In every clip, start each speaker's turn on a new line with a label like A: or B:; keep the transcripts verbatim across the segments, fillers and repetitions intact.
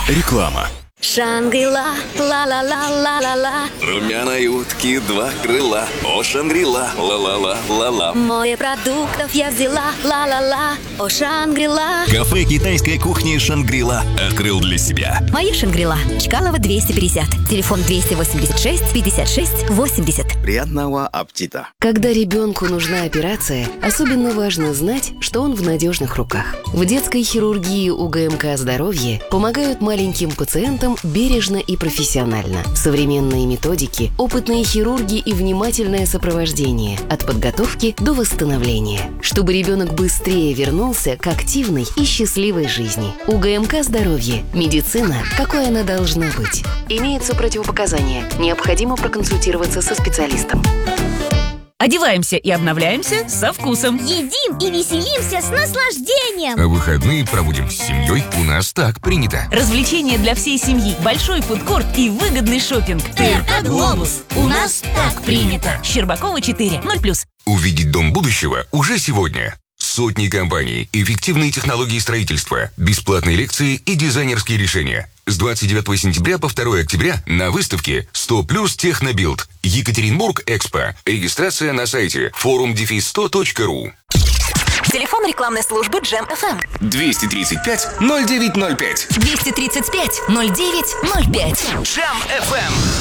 A: Реклама.
B: Шангрила, ла-ла-ла-ла-ла-ла.
C: Румяной утки два крыла. О, Шангрила, ла-ла-ла-ла-ла.
B: Море продуктов я взяла, ла-ла-ла. О, Шангрила.
A: Кафе китайской кухни «Шангрила» открыл для себя.
B: Моя Шангрила. Чкалова двести пятьдесят. Телефон двести восемьдесят шесть пятьдесят шесть восемьдесят.
D: Приятного аппетита!
E: Когда ребенку нужна операция, особенно важно знать, что он в надежных руках. В детской хирургии УГМК «Здоровье» помогают маленьким пациентам бережно и профессионально. Современные методики, опытные хирурги и внимательное сопровождение от подготовки до восстановления, чтобы ребенок быстрее вернулся к активной и счастливой жизни. УГМК «Здоровье» – медицина, какой она должна быть. Имеются противопоказания. Необходимо проконсультироваться со специалистом.
F: Одеваемся и обновляемся со вкусом.
G: Едим и веселимся с наслаждением.
H: А выходные проводим с семьей. У нас так принято.
F: Развлечения для всей семьи, большой фудкорт и выгодный шопинг.
G: ТРК «Глобус». У нас так принято.
F: Щербакова четыре, ноль плюс.
H: Увидеть дом будущего уже сегодня. Сотни компаний, эффективные технологии строительства, бесплатные лекции и дизайнерские решения. С двадцать девятого сентября по второго октября на выставке сто плюс Технобилд. Екатеринбург Экспо. Регистрация на сайте форум дефис сто точка ру.
F: Телефон рекламной службы Джем эф эм.
H: двести тридцать пять ноль девять ноль пять.
F: двести тридцать пять ноль девять ноль пять.
A: Джем эф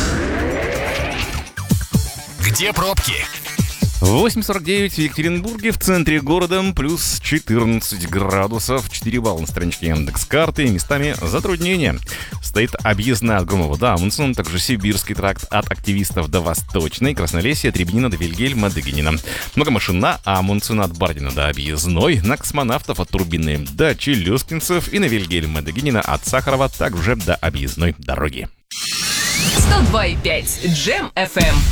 A: эм. Где пробки?
I: восемь сорок девять в Екатеринбурге, в центре города, плюс четырнадцать градусов, четыре балла на страничке Яндекс.Карты, местами затруднения. Стоит объездная от Громова до Амундсена, также Сибирский тракт от Активистов до Восточной, Краснолесье от Рябинина до Вильгельма Дегинина. Много машин на Амундсена от Бардина до Объездной, на Космонавтов от Турбины до Челюскинцев и на Вильгельма Дегинина от Сахарова также до Объездной дороги.
F: сто два и пять Джем эф эм.